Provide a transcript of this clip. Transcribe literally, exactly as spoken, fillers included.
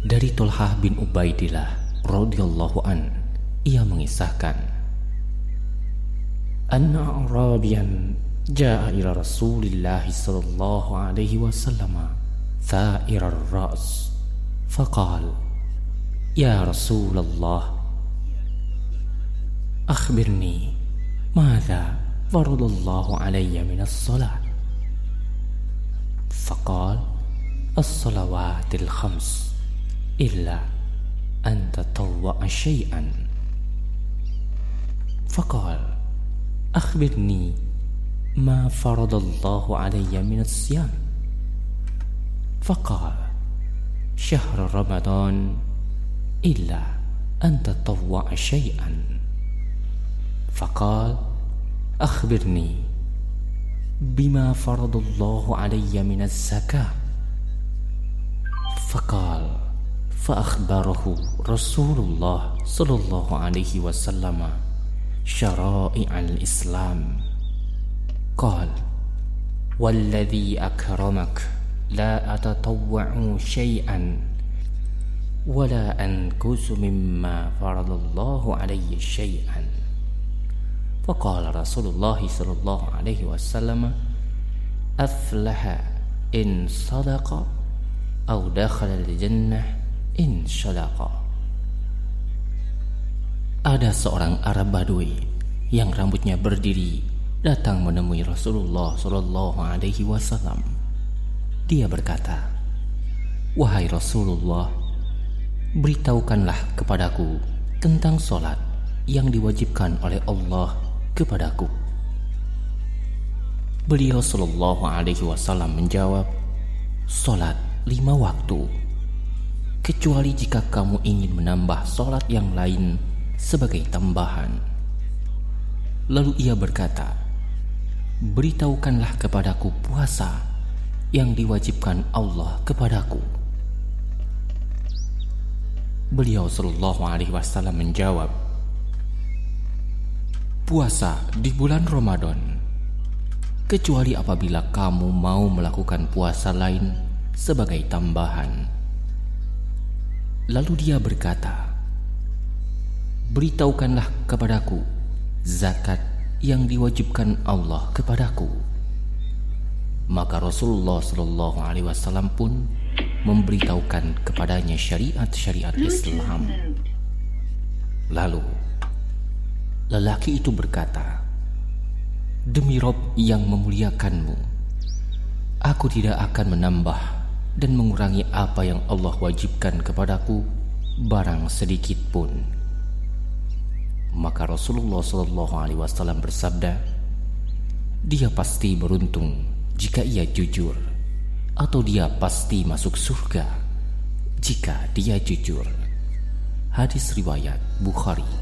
Dari Thalhah bin Ubaidillah radhiyallahu an, ia mengisahkan, anna Arabiyan jaa ila Rasulillah sallallahu alaihi wasallam tha'ir ar-ra's faqal ya Rasulullah akhbirni madza faradallahu alayya min as-salat faqal as-salawatil khams illa an tatawwa'a syai'an faqal akhbirni ma faradallahu alayya min as-siyam faqal syahr ramadan illa an tatawwa'a syai'an faqal akhbirni bima faradallahu alayya min az-zakah faqal فأخبره رسول الله صلى الله عليه وسلم شرائع الإسلام قال والذي أكرمك لا أتطوع شيئا ولا أنقص مما فرض الله علي شيئا فقال رسول الله صلى الله عليه وسلم أفلح إن صدق أو دخل الجنة in syadaqa. Ada seorang Arab Badui yang rambutnya berdiri datang menemui Rasulullah sallallahu alaihi wasallam. Dia berkata, "Wahai Rasulullah, beritahukanlah kepadaku tentang solat yang diwajibkan oleh Allah kepadaku." Beliau sallallahu alaihi wasallam menjawab, "Solat lima waktu, kecuali jika kamu ingin menambah solat yang lain sebagai tambahan." Lalu ia berkata, "Beritahukanlah kepadaku puasa yang diwajibkan Allah kepadaku." Beliau sallallahu alaihi wasallam menjawab, "Puasa di bulan Ramadan, kecuali apabila kamu mau melakukan puasa lain sebagai tambahan." Lalu dia berkata, "Beritahukanlah kepadaku zakat yang diwajibkan Allah kepadaku." Maka Rasulullah sallallahu alaihi wasallam pun memberitahukan kepadanya syariat-syariat Islam. Lalu lelaki itu berkata, "Demi Rob yang memuliakanmu, aku tidak akan menambah dan mengurangi apa yang Allah wajibkan kepadaku barang sedikit pun." Maka Rasulullah sallallahu alaihi wasallam bersabda, "Dia pasti beruntung jika ia jujur, atau dia pasti masuk surga jika dia jujur." Hadis riwayat Bukhari.